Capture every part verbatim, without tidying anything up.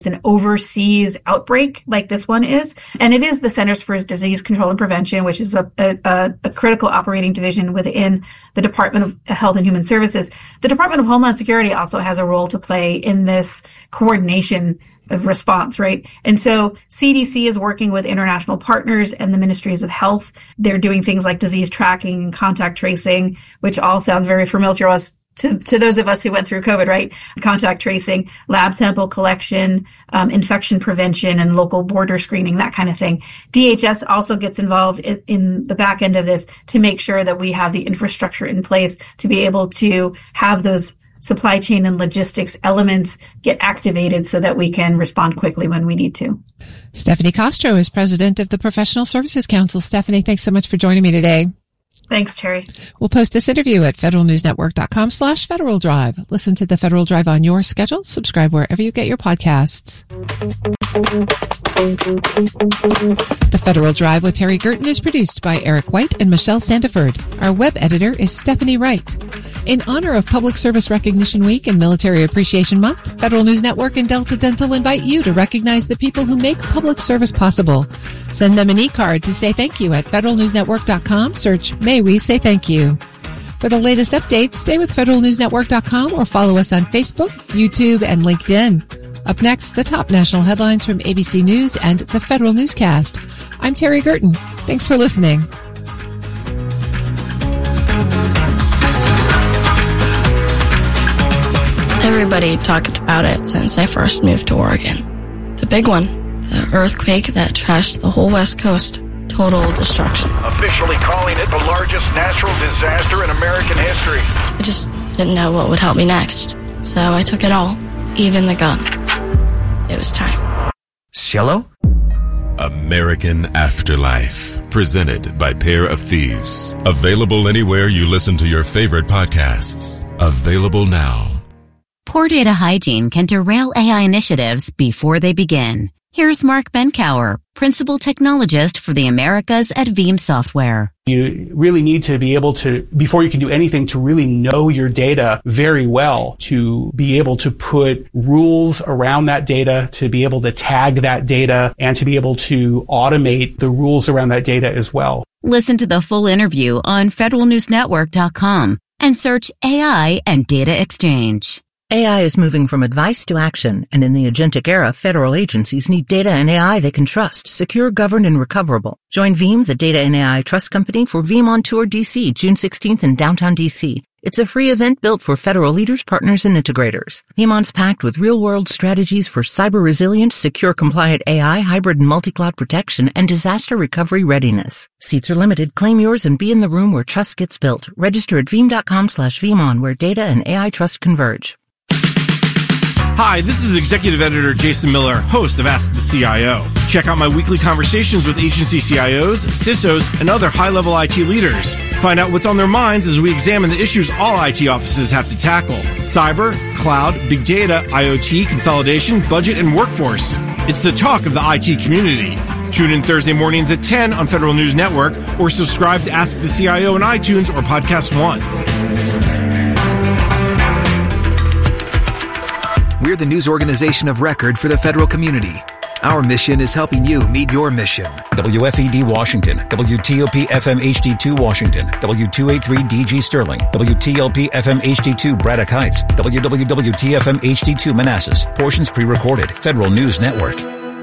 an overseas outbreak like this one is. And it is the Centers for Disease Control and Prevention, which is a, a, a critical operating division within the Department of Health and Human Services. The Department of Homeland Security also has a role to play in this coordination of response, right? And so C D C is working with international partners and the ministries of health. They're doing things like disease tracking and contact tracing, which all sounds very familiar to us. To, to those of us who went through COVID, right? Contact tracing, lab sample collection, um, infection prevention, and local border screening, that kind of thing. D H S also gets involved in, in the back end of this to make sure that we have the infrastructure in place to be able to have those supply chain and logistics elements get activated so that we can respond quickly when we need to. Stephanie Castro is president of the Professional Services Council. Stephanie, thanks so much for joining me today. Thanks, Terry. We'll post this interview at federalnewsnetwork.com slash Federal Drive. Listen to the Federal Drive on your schedule. Subscribe wherever you get your podcasts. The Federal Drive with Terry Gerton is produced by Eric White and Michelle Sandiford. Our web editor is Stephanie Wright. In honor of Public Service Recognition Week and Military Appreciation Month, Federal News Network and Delta Dental invite you to recognize the people who make public service possible. Send them an e-card to say thank you at federal news network dot com. Search May We Say Thank You. For the latest updates, stay with federal news network dot com or follow us on Facebook, YouTube, and LinkedIn. Up next, the top national headlines from A B C News and the Federal Newscast. I'm Terry Gerton. Thanks for listening. Everybody talked about it since I first moved to Oregon. The big one, the earthquake that trashed the whole West Coast. Total destruction. Officially calling it the largest natural disaster in American history. I just didn't know what would help me next. So I took it all, even the gun. It was time. Cielo? American Afterlife, presented by Pair of Thieves. Available anywhere you listen to your favorite podcasts. Available now. Poor data hygiene can derail A I initiatives before they begin. Here's Mark Benkower, Principal Technologist for the Americas at Veeam Software. You really need to be able to, before you can do anything, to really know your data very well, to be able to put rules around that data, to be able to tag that data, and to be able to automate the rules around that data as well. Listen to the full interview on federal news network dot com and search A I and Data Exchange. A I is moving from advice to action, and in the agentic era, federal agencies need data and A I they can trust, secure, governed, and recoverable. Join Veeam, the data and A I trust company, for Veeam on Tour D C, June sixteenth in downtown D C. It's a free event built for federal leaders, partners, and integrators. Veeamon's packed with real-world strategies for cyber-resilient, secure-compliant A I, hybrid and multi-cloud protection, and disaster recovery readiness. Seats are limited. Claim yours and be in the room where trust gets built. Register at veeam.com slash Veeamon, where data and A I trust converge. Hi, this is Executive Editor Jason Miller, host of Ask the C I O. Check out my weekly conversations with agency C I Os, C I S Os, and other high-level I T leaders. Find out what's on their minds as we examine the issues all I T offices have to tackle. Cyber, cloud, big data, IoT, consolidation, budget, and workforce. It's the talk of the I T community. Tune in Thursday mornings at ten on Federal News Network or subscribe to Ask the C I O on iTunes or Podcast One. We're the news organization of record for the federal community. Our mission is helping you meet your mission. W F E D Washington, W T O P F M H D two Washington, W two eighty-three D G Sterling, W T L P F M H D two Braddock Heights, W W W T F M H D two Manassas. Portions pre-recorded. Federal News Network.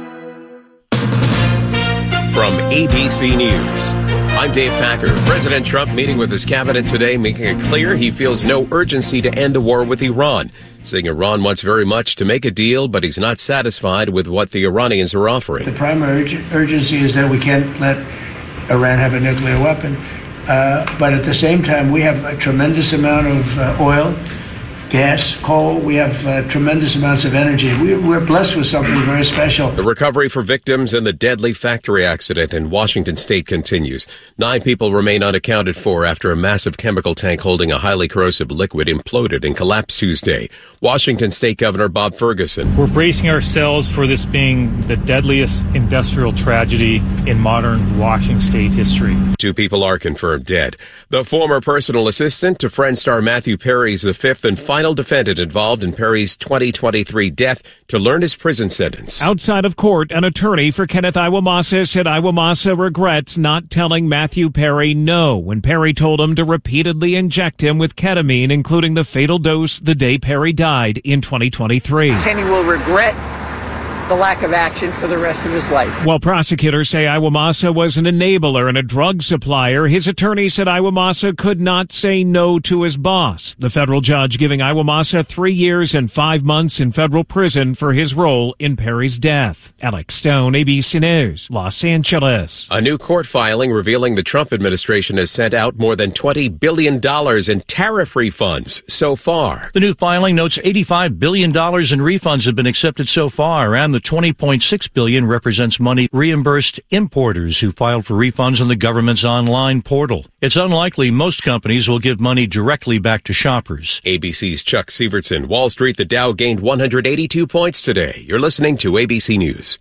From A B C News, I'm Dave Packer. President Trump meeting with his cabinet today, making it clear he feels no urgency to end the war with Iran, saying Iran wants very much to make a deal, but he's not satisfied with what the Iranians are offering. The primary urg- urgency is that we can't let Iran have a nuclear weapon. Uh, but at the same time, we have a tremendous amount of uh, oil, gas, coal. We have uh, tremendous amounts of energy. We, we're blessed with something very special. The recovery for victims in the deadly factory accident in Washington state continues. Nine people remain unaccounted for after a massive chemical tank holding a highly corrosive liquid imploded and collapsed Tuesday. Washington State Governor Bob Ferguson. We're bracing ourselves for this being the deadliest industrial tragedy in modern Washington state history. Two people are confirmed dead. The former personal assistant to Friend star Matthew Perry is the fifth and final final defendant involved in Perry's twenty twenty-three death to learn his prison sentence. Outside of court, an attorney for Kenneth Iwamasa said Iwamasa regrets not telling Matthew Perry no when Perry told him to repeatedly inject him with ketamine, including the fatal dose the day Perry died in twenty twenty-three. Kenny will regret the lack of action for the rest of his life. While prosecutors say Iwamasa was an enabler and a drug supplier, his attorney said Iwamasa could not say no to his boss. The federal judge giving Iwamasa three years and five months in federal prison for his role in Perry's death. Alex Stone, A B C News, Los Angeles. A new court filing revealing the Trump administration has sent out more than twenty billion dollars in tariff refunds so far. The new filing notes eighty-five billion dollars in refunds have been accepted so far, and the twenty point six billion dollars represents money reimbursed importers who filed for refunds on the government's online portal. It's unlikely most companies will give money directly back to shoppers. A B C's Chuck Sievertson. Wall Street, the Dow gained one hundred eighty-two points today. You're listening to A B C News.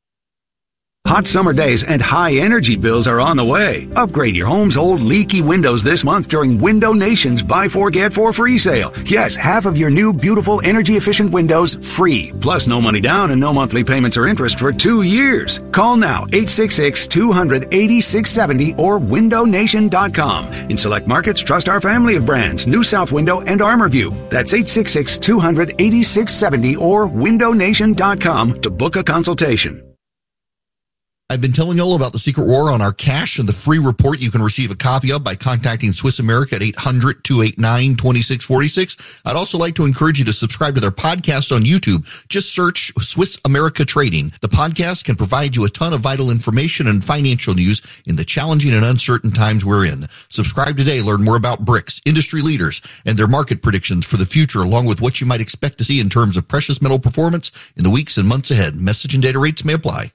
Hot summer days and high energy bills are on the way. Upgrade your home's old leaky windows this month during Window Nation's Buy Four Get Four free sale. Yes, half of your new beautiful energy efficient windows free. Plus no money down and no monthly payments or interest for two years. Call now eight six six, two hundred, eighty-six seventy or window nation dot com. In select markets, trust our family of brands, New South Window and ArmorView. That's eight six six, two hundred, eighty-six seventy or window nation dot com to book a consultation. I've been telling you all about the secret war on our cash and the free report you can receive a copy of by contacting Swiss America at eight hundred, two eight nine, two six four six. I'd also like to encourage you to subscribe to their podcast on YouTube. Just search Swiss America Trading. The podcast can provide you a ton of vital information and financial news in the challenging and uncertain times we're in. Subscribe today. Learn more about BRICS, industry leaders, and their market predictions for the future, along with what you might expect to see in terms of precious metal performance in the weeks and months ahead. Message and data rates may apply.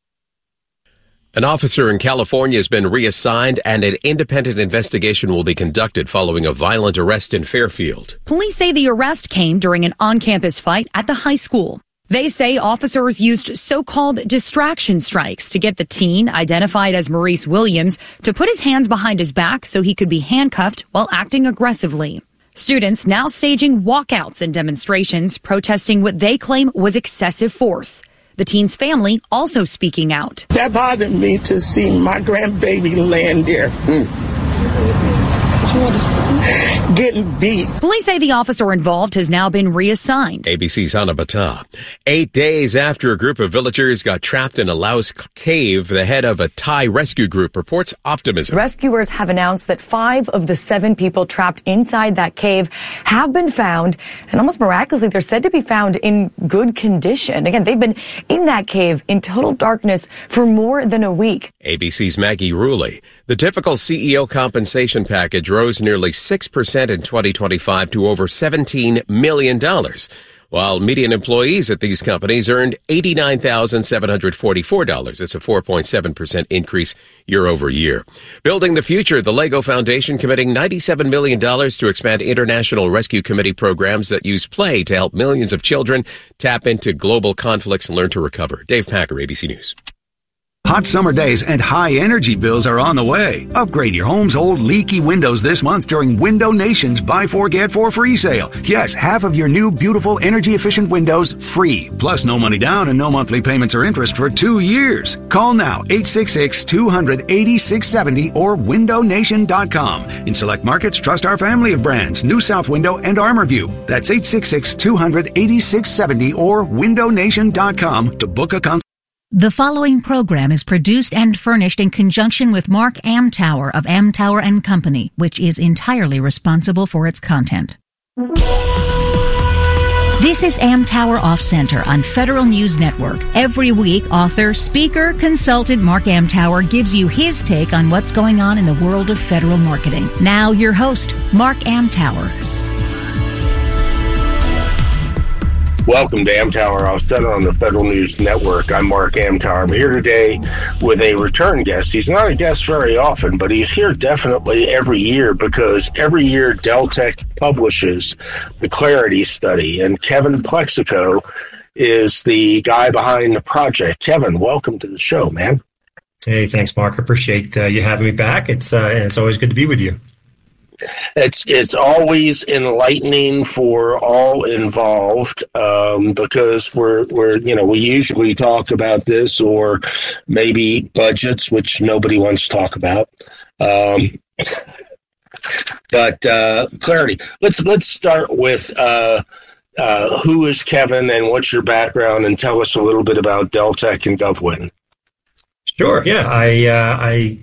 An officer in California has been reassigned and an independent investigation will be conducted following a violent arrest in Fairfield. Police say the arrest came during an on-campus fight at the high school. They say officers used so-called distraction strikes to get the teen, identified as Maurice Williams, to put his hands behind his back so he could be handcuffed while acting aggressively. Students now staging walkouts and demonstrations protesting what they claim was excessive force. The teen's family also speaking out. That bothered me to see my grandbaby laying there. Mm. Getting beat. Police say the officer involved has now been reassigned. A B C's Hannah Bata. Eight days after a group of villagers got trapped in a Laos cave, the head of a Thai rescue group reports optimism. Rescuers have announced that five of the seven people trapped inside that cave have been found, and almost miraculously, they're said to be found in good condition. Again, they've been in that cave in total darkness for more than a week. A B C's Maggie Ruley. The typical C E O compensation package rose nearly six percent in twenty twenty-five to over seventeen million dollars, while median employees at these companies earned eighty-nine thousand seven hundred forty-four dollars. It's a four point seven percent increase year over year. Building the future, the Lego Foundation committing ninety-seven million dollars to expand International Rescue Committee programs that use play to help millions of children tap into global conflicts and learn to recover. Dave Packer, A B C News. Hot summer days and high energy bills are on the way. Upgrade your home's old leaky windows this month during Window Nation's Buy Four Get Four free sale. Yes, half of your new beautiful energy efficient windows free. Plus no money down and no monthly payments or interest for two years. Call now eight six six, two hundred, eighty-six seventy or window nation dot com. In select markets, trust our family of brands, New South Window and ArmorView. That's eight six six, two hundred, eighty-six seventy or window nation dot com to book a consultation. The following program is produced and furnished in conjunction with Mark Amtower of Amtower and Company, which is entirely responsible for its content. This is Amtower Off Center on Federal News Network. Every week, author, speaker, consultant Mark Amtower gives you his take on what's going on in the world of federal marketing. Now, your host, Mark Amtower. Welcome to Amtower Off Center on the Federal News Network. I'm Mark Amtower. I'm here today with a return guest. He's not a guest very often, but he's here definitely every year because every year Deltek publishes the Clarity Study, and Kevin Plexico is the guy behind the project. Kevin, welcome to the show, man. Hey, thanks, Mark. I appreciate uh, you having me back. It's uh, and it's always good to be with you. it's it's always enlightening for all involved um, because we're we're you know we usually talk about this or maybe budgets, which nobody wants to talk about. Um, but uh, Clarity, let's let's start with uh, uh, who is Kevin and what's your background, and tell us a little bit about Deltek and GovWin. Sure. Yeah, I uh, I.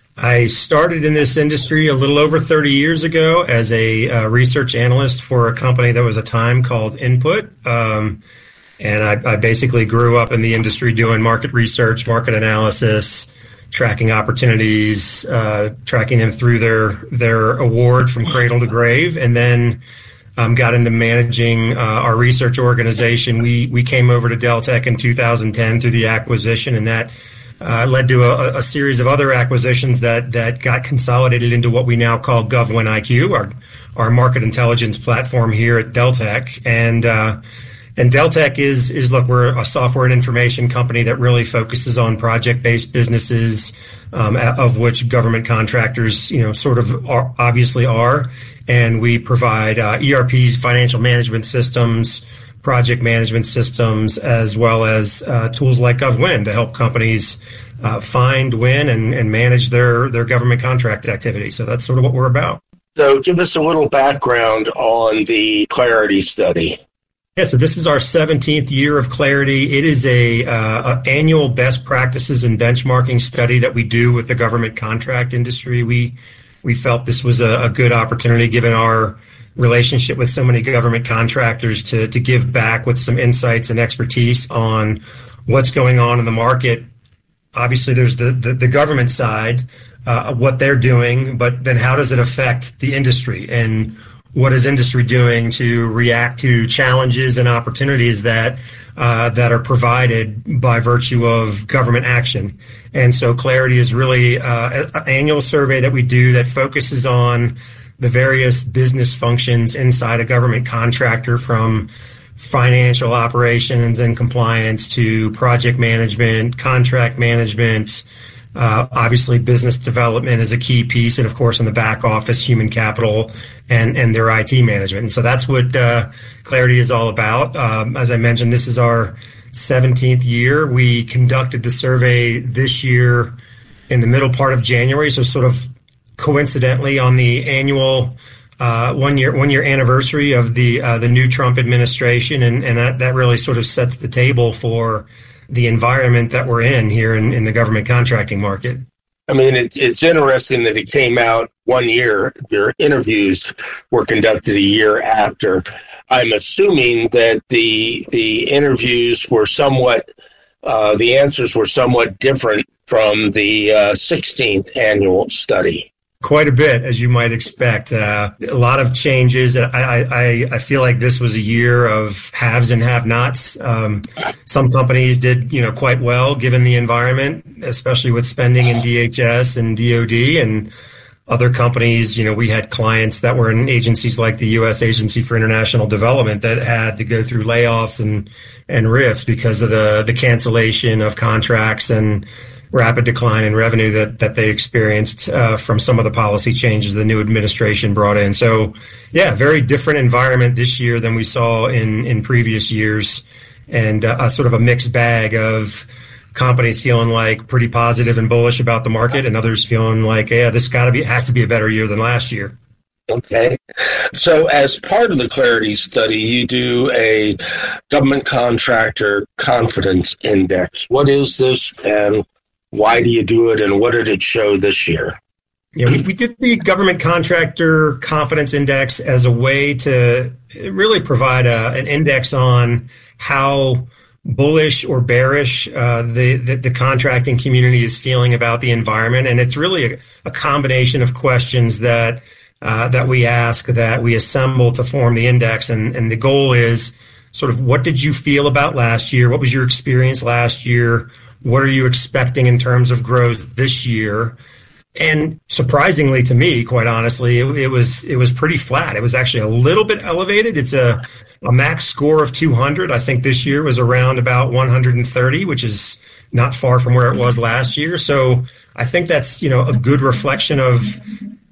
I started in this industry a little over thirty years ago as a uh, research analyst for a company that was a time called Input. Um, and I, I basically grew up in the industry doing market research, market analysis, tracking opportunities, uh, tracking them through their, their award from cradle to grave, and then um, got into managing uh, our research organization. We, we came over to Deltek in two thousand ten through the acquisition, and that Uh, led to a, a series of other acquisitions that that got consolidated into what we now call GovWin I Q, our our market intelligence platform here at Deltek. And uh, and Deltek is is look, we're a software and information company that really focuses on project-based businesses, um, of which government contractors, you know, sort of are, obviously are. And we provide uh, E R Ps, financial management systems, project management systems, as well as uh, tools like GovWin to help companies uh, find, win, and, and manage their, their government contract activity. So that's sort of what we're about. So give us a little background on the Clarity study. Yeah, so this is our seventeenth year of Clarity. It is a, uh, a annual best practices and benchmarking study that we do with the government contract industry. We we felt this was a, a good opportunity, given our relationship with so many government contractors, to to give back with some insights and expertise on what's going on in the market. Obviously, there's the, the, the government side, uh, what they're doing, but then how does it affect the industry, and what is industry doing to react to challenges and opportunities that uh, that are provided by virtue of government action. And so Clarity is really uh, an annual survey that we do that focuses on the various business functions inside a government contractor, from financial operations and compliance to project management, contract management. Uh, obviously, business development is a key piece, and of course, in the back office, human capital and, and their I T management. And so that's what uh, Clarity is all about. Um, as I mentioned, this is our seventeenth year. We conducted the survey this year in the middle part of January, so sort of coincidentally on the annual uh, one year one year anniversary of the uh, the new Trump administration, and, and that, that really sort of sets the table for the environment that we're in here in, in the government contracting market. I mean, it, it's interesting that it came out one year. Their interviews were conducted a year after. I'm assuming that the the interviews were somewhat, uh, the answers were somewhat different from the uh, sixteenth annual study. Quite a bit, as you might expect. Uh, a lot of changes. I, I, I feel like this was a year of haves and have-nots. Um, some companies did, you know, quite well given the environment, especially with spending in D H S and D O D. And other companies, you know, we had clients that were in agencies like the U S Agency for International Development that had to go through layoffs and and rifts because of the the cancellation of contracts and rapid decline in revenue that, that they experienced uh, from some of the policy changes the new administration brought in. So, yeah, very different environment this year than we saw in, in previous years, and uh, a sort of a mixed bag of companies feeling like pretty positive and bullish about the market, and others feeling like, yeah, this got to be has to be a better year than last year. Okay. So as part of the Clarity study, you do a government contractor confidence index. What is this, and why do you do it, and what did it show this year? Yeah, we, we did the Government Contractor Confidence Index as a way to really provide a, an index on how bullish or bearish uh, the, the, the contracting community is feeling about the environment. And it's really a, a combination of questions that uh, that we ask, that we assemble to form the index. And, and the goal is sort of, what did you feel about last year? What was your experience last year? What are you expecting in terms of growth this year? And surprisingly to me, quite honestly, it, it was it was pretty flat. It was actually a little bit elevated. It's a, a max score of two hundred. I think this year was around about one hundred thirty, which is not far from where it was last year. So I think that's, you know, a good reflection of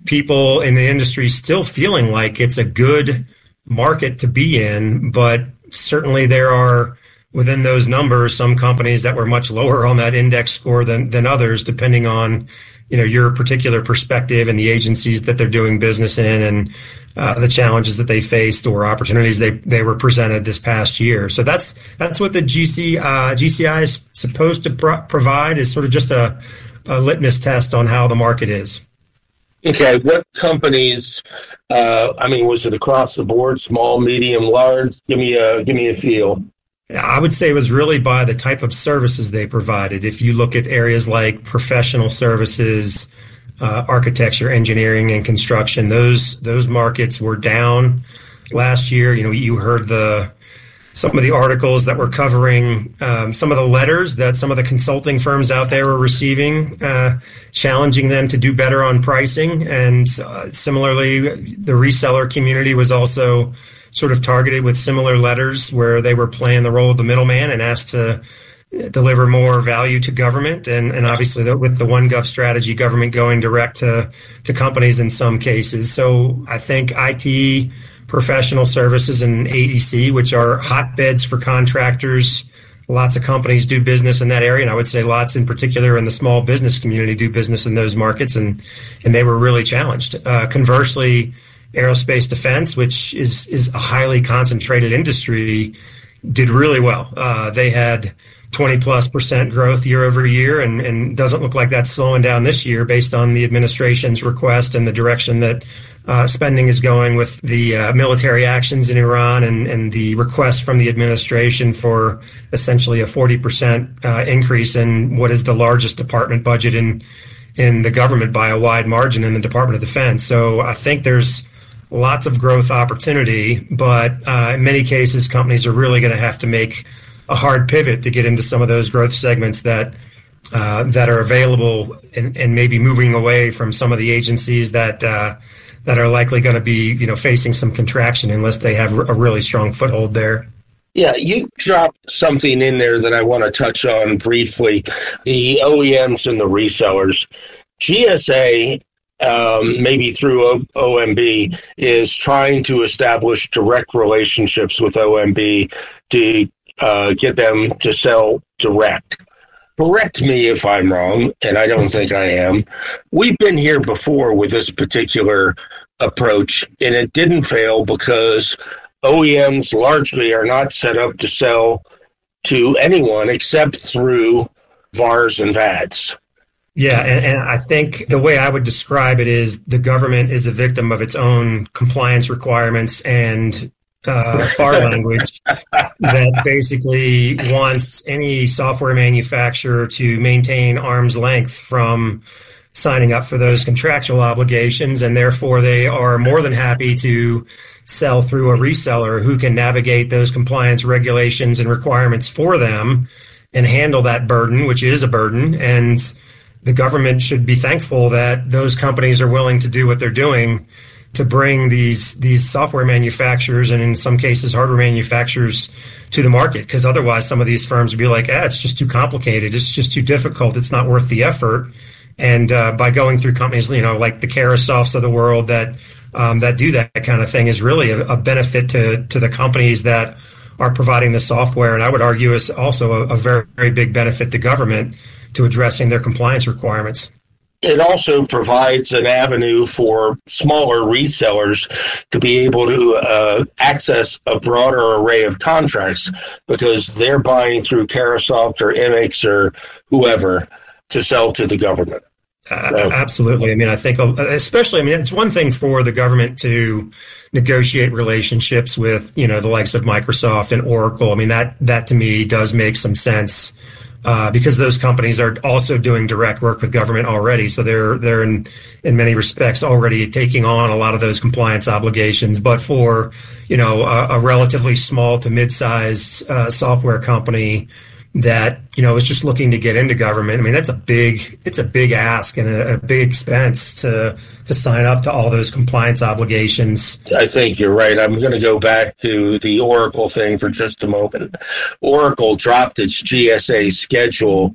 people in the industry still feeling like it's a good market to be in, but certainly there are within those numbers some companies that were much lower on that index score than than others, depending on, you know, your particular perspective and the agencies that they're doing business in, and uh, the challenges that they faced or opportunities they, they were presented this past year. So that's that's what the G C uh, G C I is supposed to pro- provide is sort of just a, a litmus test on how the market is. Okay, what companies? Uh, I mean, was it across the board, small, medium, large? Give me a give me a feel. I would say it was really by the type of services they provided. If you look at areas like professional services, uh, architecture, engineering, and construction, those those markets were down last year. You know, you heard the some of the articles that were covering um, some of the letters that some of the consulting firms out there were receiving, uh, challenging them to do better on pricing. And uh, similarly, the reseller community was also sort of targeted with similar letters where they were playing the role of the middleman and asked to deliver more value to government. And, and obviously the, with the OneGov strategy, government going direct to, to companies in some cases. So I think I T, professional services, and A E C, which are hotbeds for contractors, lots of companies do business in that area. And I would say lots in particular in the small business community do business in those markets. And, and they were really challenged. Uh, conversely, aerospace defense, which is, is a highly concentrated industry, did really well. Uh, they had twenty plus percent growth year over year, and, and doesn't look like that's slowing down this year based on the administration's request and the direction that uh, spending is going with the uh, military actions in Iran, and, and the request from the administration for essentially a forty percent uh, increase in what is the largest department budget in in the government by a wide margin in the Department of Defense. So I think there's lots of growth opportunity, but uh, in many cases, companies are really going to have to make a hard pivot to get into some of those growth segments that uh, that are available, and, and maybe moving away from some of the agencies that uh, that are likely going to be, you know, facing some contraction unless they have a really strong foothold there. Yeah, you dropped something in there that I want to touch on briefly. The O E Ms and the resellers. G S A, um, maybe through O M B, is trying to establish direct relationships with O M B to uh, get them to sell direct. Correct me if I'm wrong, and I don't think I am. We've been here before with this particular approach, and it didn't fail because O E Ms largely are not set up to sell to anyone except through V A Rs and V A Ds. Yeah, and, and I think the way I would describe it is the government is a victim of its own compliance requirements and uh, F A R language that basically wants any software manufacturer to maintain arm's length from signing up for those contractual obligations, and therefore they are more than happy to sell through a reseller who can navigate those compliance regulations and requirements for them and handle that burden, which is a burden. And the government should be thankful that those companies are willing to do what they're doing to bring these these software manufacturers, and in some cases hardware manufacturers, to the market, because otherwise some of these firms would be like, ah, it's just too complicated, it's just too difficult, it's not worth the effort. And uh, by going through companies, you know, like the Carasofts of the world that um, that do that kind of thing is really a, a benefit to to the companies that are providing the software. And I would argue is also a, a very, very big benefit to government to addressing their compliance requirements. It also provides an avenue for smaller resellers to be able to uh, access a broader array of contracts because they're buying through Carasoft or M X or whoever to sell to the government. Uh, absolutely. I mean, I think especially, I mean, it's one thing for the government to negotiate relationships with, you know, the likes of Microsoft and Oracle. I mean, that, that to me does make some sense. Uh, because those companies are also doing direct work with government already. So they're, they're in, in many respects already taking on a lot of those compliance obligations. But for, you know, a, a relatively small to mid-sized uh, software company that, you know, is just looking to get into government, I mean, that's a big, it's a big ask and a, a big expense to, to sign up to all those compliance obligations. I think you're right. I'm going to go back to the Oracle thing for just a moment. Oracle dropped its G S A schedule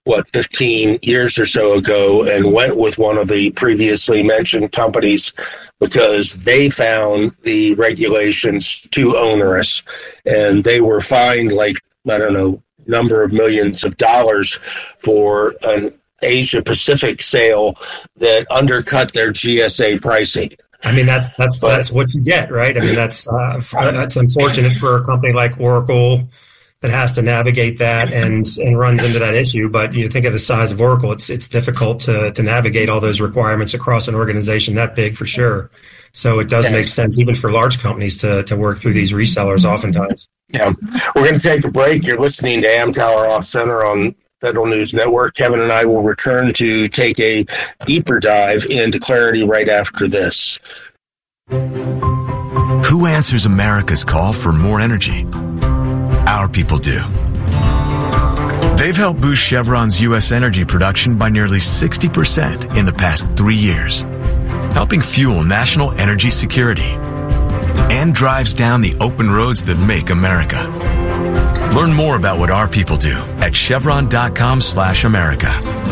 what, fifteen years or so ago and went with one of the previously mentioned companies because they found the regulations too onerous, and they were fined like, I don't know, number of millions of dollars for an Asia Pacific sale that undercut their G S A pricing. I mean, that's that's but, that's what you get, right? I mean, that's uh, that's unfortunate for a company like Oracle that has to navigate that and and runs into that issue. But you think of the size of Oracle; it's it's difficult to to navigate all those requirements across an organization that big, for sure. So it does make sense, even for large companies, to to work through these resellers oftentimes. Yeah, we're going to take a break. You're listening to Amtower Off Center on Federal News Network. Kevin and I will return to take a deeper dive into Clarity right after this. Who answers America's call for more energy? Our people do. They've helped boost Chevron's U S energy production by nearly sixty percent in the past three years, helping fuel national energy security, and drives down the open roads that make America. Learn more about what our people do at chevron.com slash America.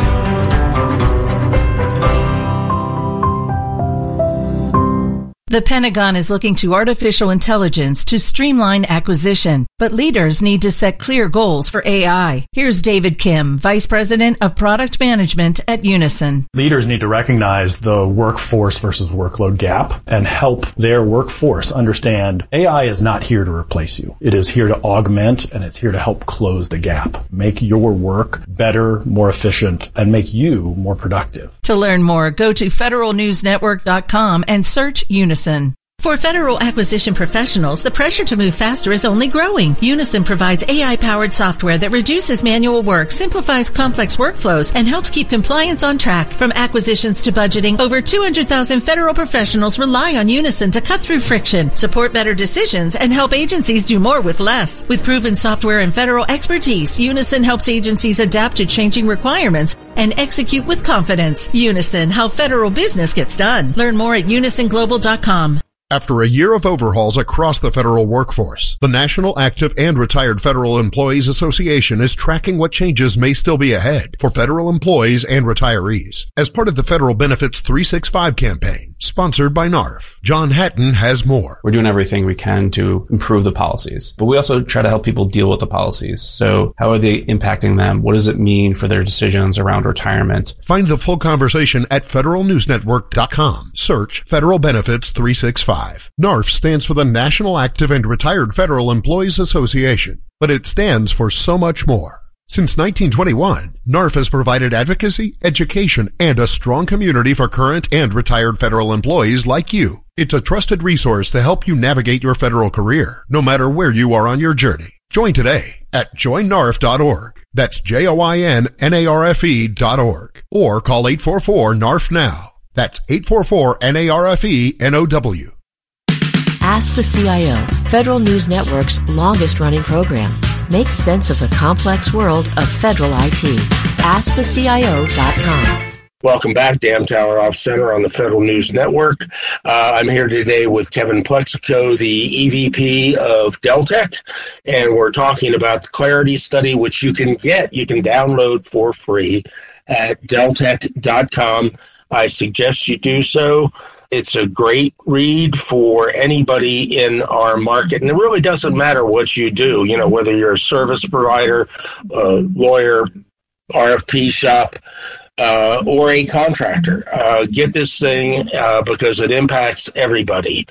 The Pentagon is looking to artificial intelligence to streamline acquisition, but leaders need to set clear goals for A I. Here's David Kim, Vice President of Product Management at Unison. Leaders need to recognize the workforce versus workload gap and help their workforce understand A I is not here to replace you. It is here to augment, and it's here to help close the gap, make your work better, more efficient, and make you more productive. To learn more, go to federal news network dot com and search Unison. For federal acquisition professionals, the pressure to move faster is only growing. Unison provides A I-powered software that reduces manual work, simplifies complex workflows, and helps keep compliance on track. From acquisitions to budgeting, over two hundred thousand federal professionals rely on Unison to cut through friction, support better decisions, and help agencies do more with less. With proven software and federal expertise, Unison helps agencies adapt to changing requirements and execute with confidence. Unison, how federal business gets done. Learn more at unison global dot com. After a year of overhauls across the federal workforce, the National Active and Retired Federal Employees Association is tracking what changes may still be ahead for federal employees and retirees as part of the Federal Benefits three sixty-five campaign, sponsored by N A R F. John Hatton has more. We're doing everything we can to improve the policies, but we also try to help people deal with the policies. So how are they impacting them? What does it mean for their decisions around retirement? Find the full conversation at federal news network dot com. Search Federal Benefits three sixty-five. N A R F stands for the National Active and Retired Federal Employees Association, but it stands for so much more. Since nineteen twenty-one, N A R F has provided advocacy, education, and a strong community for current and retired federal employees like you. It's a trusted resource to help you navigate your federal career, no matter where you are on your journey. Join today at join N A R F dot org. That's J O I N N A R F E dot org. Or call eight four four N A R F now. That's eight four four N A R F E N O W. Ask the C I O, Federal News Network's longest-running program. Make sense of the complex world of federal I T. ask the C I O dot com. Welcome back to Amtower Off Center on the Federal News Network. Uh, I'm here today with Kevin Plexico, the E V P of Deltek, and we're talking about the Clarity study, which you can get, you can download for free at deltek dot com. I suggest you do so. It's a great read for anybody in our market, and it really doesn't matter what you do, you know, whether you're a service provider, a lawyer, R F P shop, uh, or a contractor. Uh, get this thing uh, because it impacts everybody.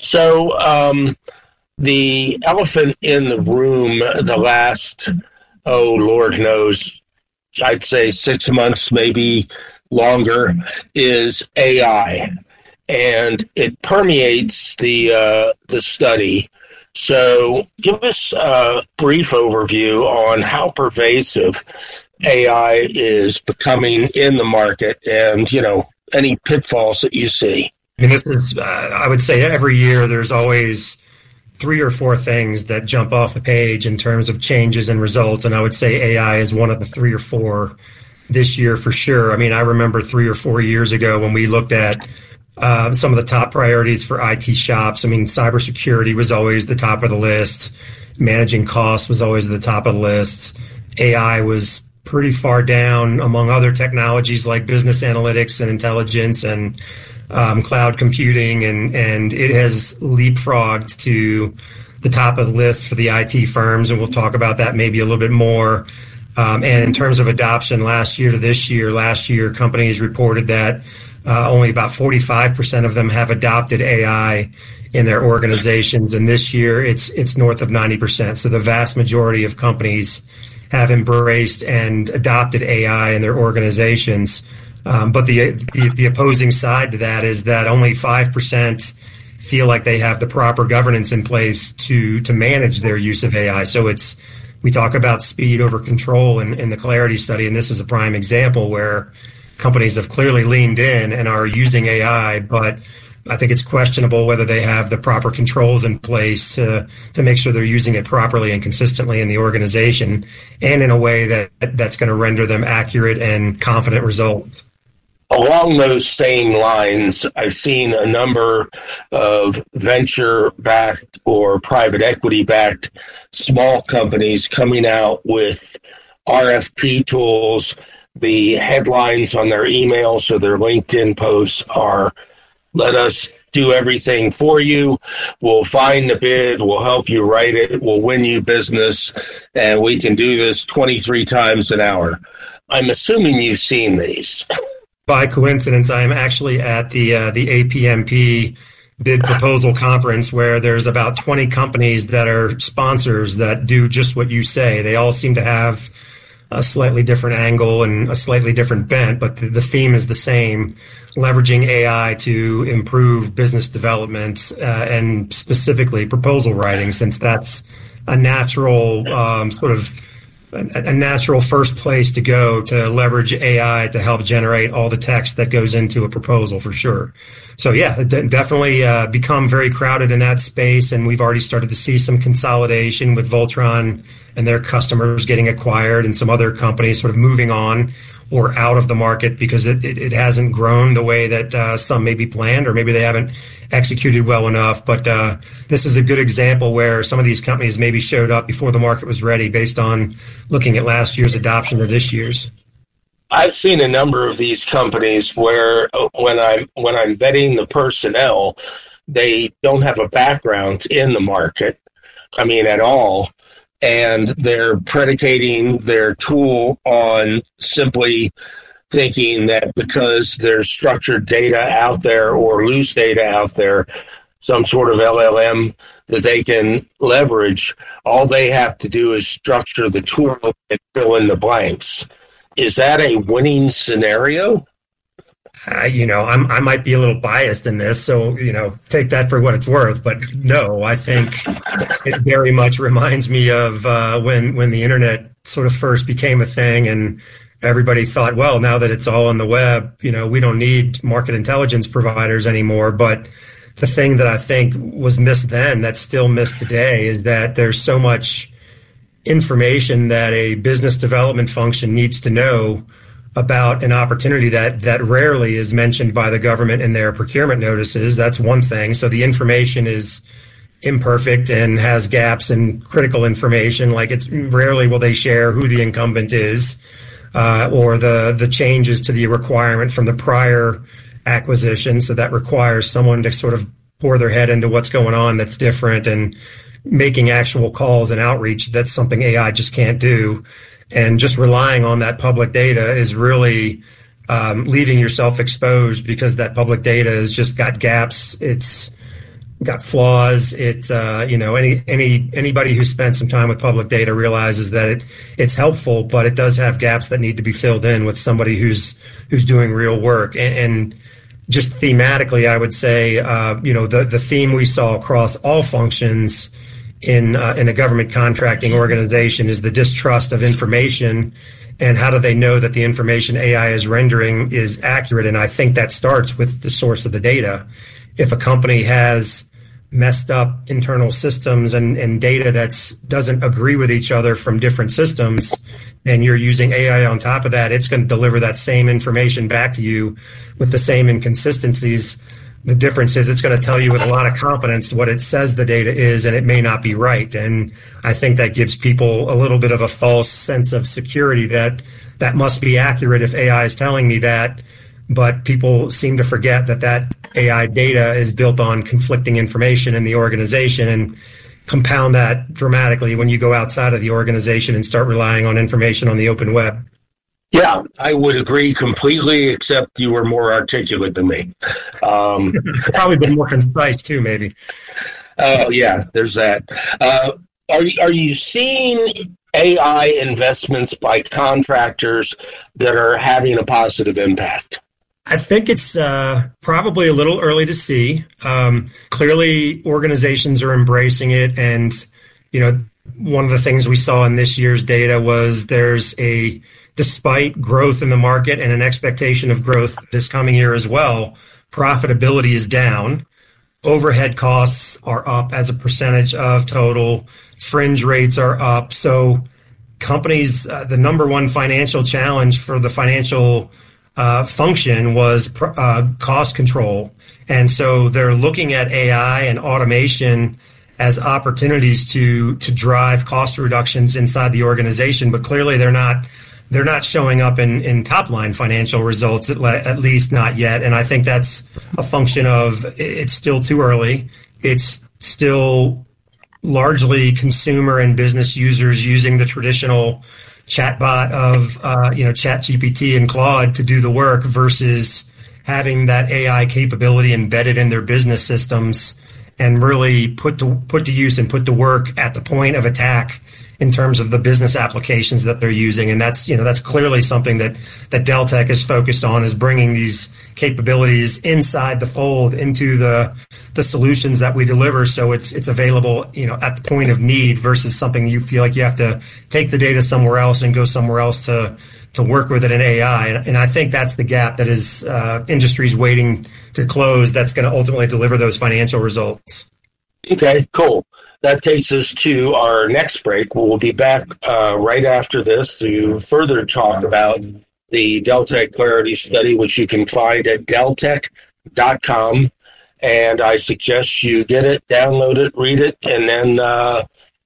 So um, the elephant in the room the last, oh, Lord knows, I'd say six months, maybe longer, is A I. And it permeates the uh, the study. So give us a brief overview on how pervasive A I is becoming in the market and, you know, any pitfalls that you see. I mean, this is, uh, I would say every year there's always three or four things that jump off the page in terms of changes and results. And I would say A I is one of the three or four this year for sure. I mean, I remember three or four years ago when we looked at Uh, some of the top priorities for I T shops. I mean, cybersecurity was always the top of the list. Managing costs was always the top of the list. A I was pretty far down among other technologies like business analytics and intelligence and um, cloud computing, and, and it has leapfrogged to the top of the list for the I T firms, and we'll talk about that maybe a little bit more. Um, and in terms of adoption, last year to this year, last year companies reported that uh, only about forty-five percent of them have adopted A I in their organizations, and this year it's it's north of ninety percent. So the vast majority of companies have embraced and adopted A I in their organizations. Um, but the, the the opposing side to that is that only five percent feel like they have the proper governance in place to to manage their use of A I. So it's we talk about speed over control in, in the Clarity study, and this is a prime example where companies have clearly leaned in and are using A I, but I think it's questionable whether they have the proper controls in place to to make sure they're using it properly and consistently in the organization and in a way that that's going to render them accurate and confident results. Along those same lines, I've seen a number of venture-backed or private equity-backed small companies coming out with R F P tools. The headlines on their emails or their LinkedIn posts are, "Let us do everything for you. We'll find the bid. We'll help you write it. We'll win you business. And we can do this twenty-three times an hour." I'm assuming you've seen these. By coincidence, I am actually at the uh, the A P M P bid proposal conference where there's about twenty companies that are sponsors that do just what you say. They all seem to have a slightly different angle and a slightly different bent, but the, the theme is the same, leveraging A I to improve business development uh, and specifically proposal writing, since that's a natural um, sort of a, a natural first place to go to leverage A I to help generate all the text that goes into a proposal for sure. So yeah, it definitely uh, become very crowded in that space, and we've already started to see some consolidation with Voltron and their customers getting acquired and some other companies sort of moving on or out of the market because it, it, it hasn't grown the way that uh, some maybe planned, or maybe they haven't executed well enough. But uh, this is a good example where some of these companies maybe showed up before the market was ready based on looking at last year's adoption or this year's. I've seen a number of these companies where when I'm when I'm vetting the personnel, they don't have a background in the market, I mean, at all, and they're predicating their tool on simply thinking that because there's structured data out there or loose data out there, some sort of L L M that they can leverage, all they have to do is structure the tool and fill in the blanks. Is that a winning scenario? Uh, you know, I'm, I might be a little biased in this, so, you know, take that for what it's worth. But no, I think it very much reminds me of uh, when, when the internet sort of first became a thing and everybody thought, well, now that it's all on the web, you know, we don't need market intelligence providers anymore. But the thing that I think was missed then that's still missed today is that there's so much information that a business development function needs to know about an opportunity that that rarely is mentioned by the government in their procurement notices. That's one thing. So the information is imperfect and has gaps in critical information. Like it's rarely will they share who the incumbent is uh, or the the changes to the requirement from the prior acquisition. So that requires someone to sort of pour their head into what's going on that's different and making actual calls and outreach. That's something A I just can't do. And just relying on that public data is really um, leaving yourself exposed because that public data has just got gaps. It's got flaws. It, uh, you know, any any anybody who spent some time with public data realizes that it it's helpful, but it does have gaps that need to be filled in with somebody who's who's doing real work. And, and just thematically, I would say, uh, you know, the the theme we saw across all functions in uh, in a government contracting organization is the distrust of information, and how do they know that the information A I is rendering is accurate? And I think that starts with the source of the data. If a company has messed up internal systems and, and data that doesn't agree with each other from different systems, and you're using A I on top of that, it's going to deliver that same information back to you with the same inconsistencies. The difference is it's going to tell you with a lot of confidence what it says the data is, and it may not be right. And I think that gives people a little bit of a false sense of security that that must be accurate if A I is telling me that. But people seem to forget that that A I data is built on conflicting information in the organization, and compound that dramatically when you go outside of the organization and start relying on information on the open web. Yeah, I would agree completely, except you were more articulate than me. Um, Probably been more concise too, maybe. Oh, uh, yeah, there's that. Uh, are, are you seeing A I investments by contractors that are having a positive impact? I think it's uh, probably a little early to see. Um, clearly, organizations are embracing it. And, you know, one of the things we saw in this year's data was there's a despite growth in the market and an expectation of growth this coming year as well, profitability is down. Overhead costs are up as a percentage of total. Fringe rates are up. So companies, uh, the number one financial challenge for the financial uh, function was pr- uh, cost control. And so they're looking at A I and automation as opportunities to to drive cost reductions inside the organization. But clearly they're not They're not showing up in, in top-line financial results, at, le- at least not yet. And I think that's a function of it's still too early. It's still largely consumer and business users using the traditional chatbot of, uh, you know, ChatGPT and Claude to do the work versus having that A I capability embedded in their business systems and really put to put to use and put to work at the point of attack in terms of the business applications that they're using. And that's, you know, that's clearly something that, that Deltek is focused on, is bringing these capabilities inside the fold into the, the solutions that we deliver. So it's, it's available, you know, at the point of need versus something you feel like you have to take the data somewhere else and go somewhere else to, to work with it in A I. And, and I think that's the gap that is, uh, industry's waiting to close. That's going to ultimately deliver those financial results. Okay, cool. That takes us to our next break. We'll be back uh, right after this to further talk about the Deltek Clarity Study, which you can find at deltek dot com. And I suggest you get it, download it, read it, and then uh,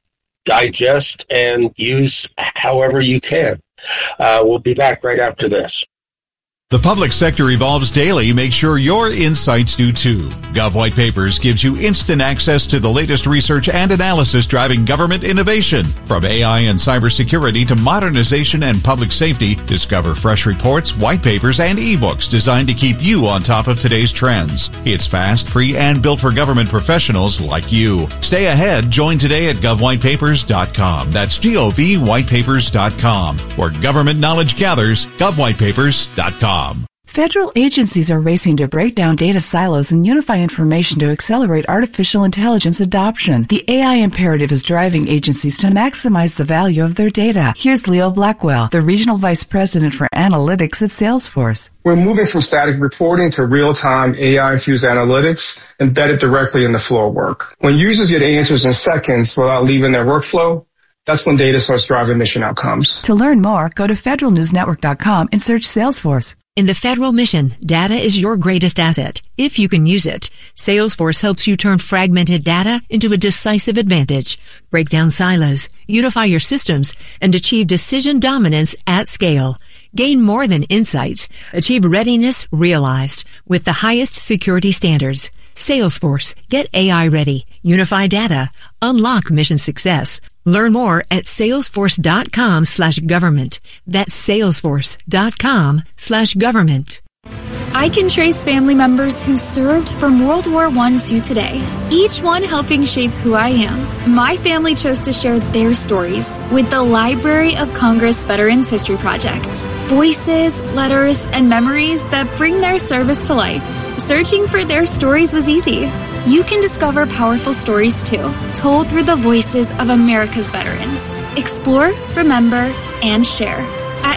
digest and use however you can. Uh, we'll be back right after this. The public sector evolves daily. Make sure your insights do too. Gov White Papers gives you instant access to the latest research and analysis driving government innovation. From A I and cybersecurity to modernization and public safety, discover fresh reports, white papers, and ebooks designed to keep you on top of today's trends. It's fast, free, and built for government professionals like you. Stay ahead. Join today at gov white papers dot com. That's G O V white papers dot com. Where government knowledge gathers, gov white papers dot com. Federal agencies are racing to break down data silos and unify information to accelerate artificial intelligence adoption. The A I imperative is driving agencies to maximize the value of their data. Here's Leo Blackwell, the Regional Vice President for Analytics at Salesforce. We're moving from static reporting to real-time A I-infused analytics embedded directly in the flow of work. When users get answers in seconds without leaving their workflow, that's when data starts driving mission outcomes. To learn more, go to federal news network dot com and search Salesforce. In the federal mission, data is your greatest asset, if you can use it. Salesforce helps you turn fragmented data into a decisive advantage, break down silos, unify your systems, and achieve decision dominance at scale. Gain more than insights. Achieve readiness realized with the highest security standards. Salesforce. Get A I ready. Unify data. Unlock mission success. Learn more at salesforce.com slash government. That's salesforce.com slash government. I can trace family members who served from World War One to today, each one helping shape who I am. My family chose to share their stories with the Library of Congress Veterans History Project. Voices, letters, and memories that bring their service to life. Searching for their stories was easy. You can discover powerful stories too, told through the voices of America's veterans. Explore, remember, and share at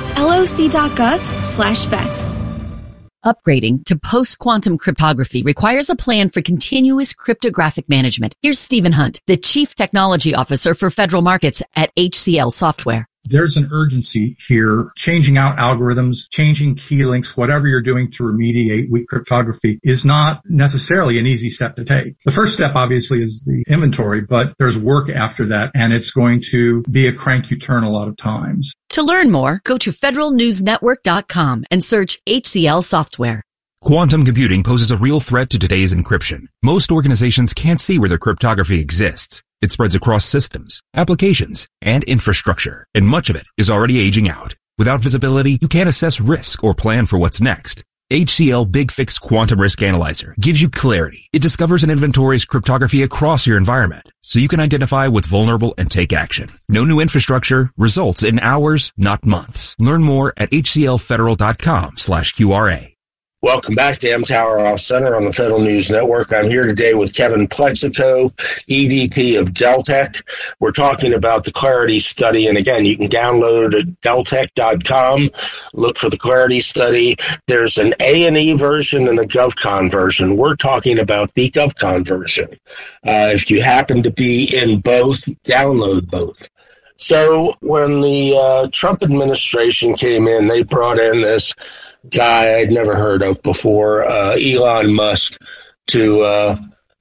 loc.gov slash vets. Upgrading to post-quantum cryptography requires a plan for continuous cryptographic management. Here's Stephen Hunt, the Chief Technology Officer for Federal Markets at H C L Software. there's an urgency here. Changing out algorithms, changing key links, whatever you're doing to remediate weak cryptography is not necessarily an easy step to take. The first step, obviously, is the inventory, but there's work after that, and it's going to be a crank you turn a lot of times. To learn more, go to federal news network dot com and search H C L software. Quantum computing poses a real threat to today's encryption. Most organizations can't see where their cryptography exists. It spreads across systems, applications, and infrastructure, and much of it is already aging out. Without visibility, you can't assess risk or plan for what's next. H C L Big Fix Quantum Risk Analyzer gives you clarity. It discovers and inventories cryptography across your environment, so you can identify what's vulnerable and take action. No new infrastructure, results in hours, not months. Learn more at hclfederal.com slash QRA. Welcome back to mTower Off Center on the Federal News Network. I'm here today with Kevin Plexico, E V P of Deltek. We're talking about the Clarity Study, and again, you can download it at deltek dot com. Look for the Clarity Study. There's an A and E version and a GovCon version. We're talking about the GovCon version. Uh, if you happen to be in both, download both. So when the uh, Trump administration came in, they brought in this guy I'd never heard of before, uh, Elon Musk, to uh,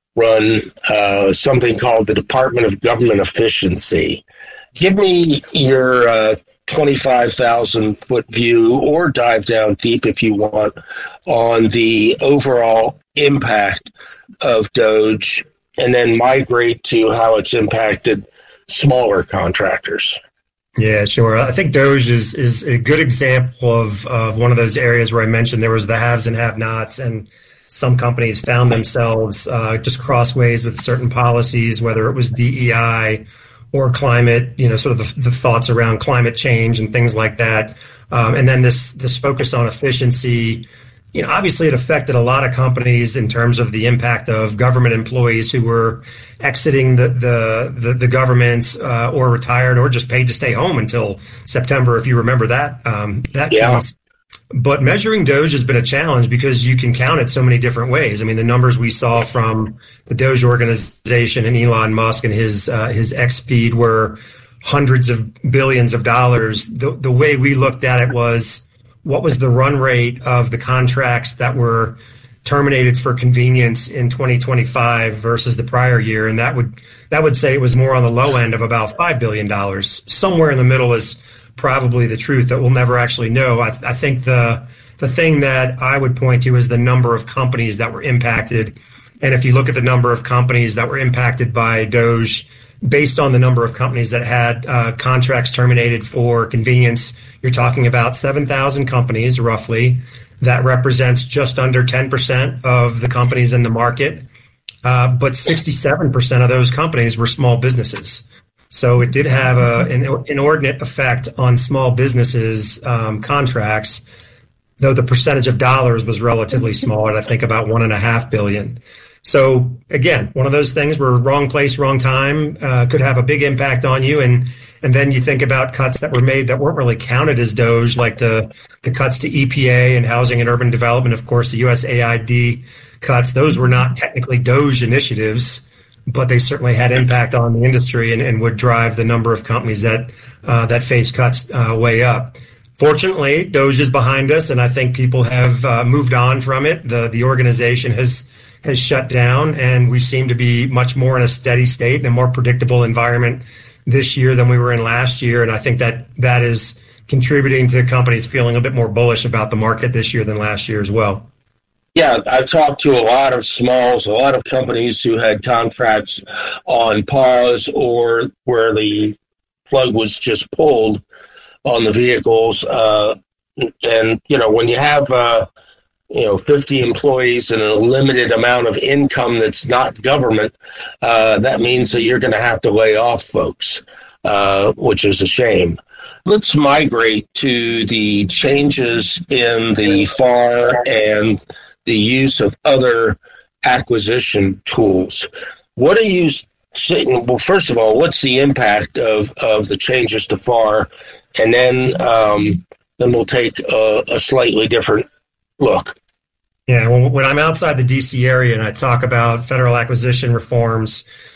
run uh, something called the Department of Government Efficiency. Give me your uh, twenty-five thousand foot view, or dive down deep if you want, on the overall impact of DOGE, and then migrate to how it's impacted smaller contractors. Yeah, sure. I think DOGE is is a good example of, of one of those areas where I mentioned there was the haves and have-nots, and some companies found themselves uh, just crossways with certain policies, whether it was D E I or climate, you know, sort of the, the thoughts around climate change and things like that. Um, and then this this focus on efficiency, you know, obviously it affected a lot of companies in terms of the impact of government employees who were exiting the the the, the government uh, or retired or just paid to stay home until September, if you remember that um, that yeah. case. But measuring DOGE has been a challenge because you can count it so many different ways. I mean, the numbers we saw from the DOGE organization and Elon Musk and his uh, his X feed were hundreds of billions of dollars. The the way we looked at it was, what was the run rate of the contracts that were terminated for convenience in twenty twenty-five versus the prior year? And that would that would say it was more on the low end of about five billion dollars. Somewhere in the middle is probably the truth that we'll never actually know. I, I think the the thing that I would point to is the number of companies that were impacted. And if you look at the number of companies that were impacted by DOGE, based on the number of companies that had uh, contracts terminated for convenience, you're talking about seven thousand companies roughly. That represents just under ten percent of the companies in the market. Uh, but sixty-seven percent of those companies were small businesses. So it did have a, an inordinate effect on small businesses' um, contracts, though the percentage of dollars was relatively small at, I think, about one and a half billion. So again, one of those things where wrong place, wrong time uh, could have a big impact on you. And and then you think about cuts that were made that weren't really counted as DOGE, like the, the cuts to E P A and housing and urban development, of course, the U S A I D cuts. Those were not technically DOGE initiatives, but they certainly had impact on the industry and, and would drive the number of companies that uh, that face cuts uh, way up. Fortunately, DOGE is behind us, and I think people have uh, moved on from it. The the organization has has shut down, and we seem to be much more in a steady state and a more predictable environment this year than we were in last year. And I think that that is contributing to companies feeling a bit more bullish about the market this year than last year as well. Yeah, I've talked to a lot of smalls, a lot of companies who had contracts on pause or where the plug was just pulled on the vehicles. Uh, and, you know, when you have, uh, you know, fifty employees and a limited amount of income that's not government, uh, that means that you're going to have to lay off folks, uh, which is a shame. Let's migrate to the changes in the F A R and the use of other acquisition tools. What are you saying? Well, first of all, what's the impact of, of the changes to F A R? And then um, then we'll take a, a slightly different look. Yeah, when, when I'm outside the D C area and I talk about federal acquisition reforms,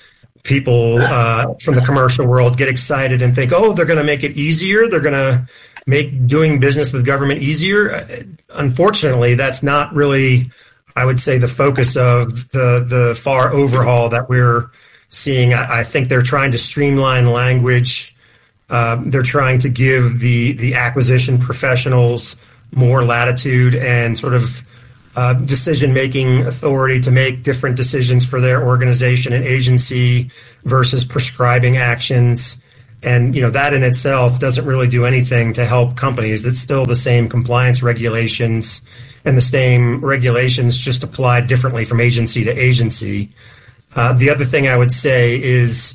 people uh, from the commercial world get excited and think, oh, they're going to make it easier. They're going to make doing business with government easier. Unfortunately, that's not really, I would say, the focus of the, the FAR overhaul that we're seeing. I, I think they're trying to streamline language. Uh, they're trying to give the, the acquisition professionals more latitude and sort of uh, decision-making authority to make different decisions for their organization and agency versus prescribing actions. And, you know, that in itself doesn't really do anything to help companies. It's still the same compliance regulations and the same regulations just applied differently from agency to agency. Uh, the other thing I would say is